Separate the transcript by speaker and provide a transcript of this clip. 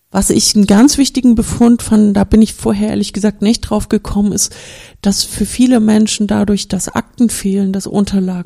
Speaker 1: Was ich einen ganz wichtigen Befund fand, da bin ich vorher ehrlich gesagt nicht drauf gekommen, ist, dass für viele Menschen dadurch, dass Akten fehlen, dass Unterlagen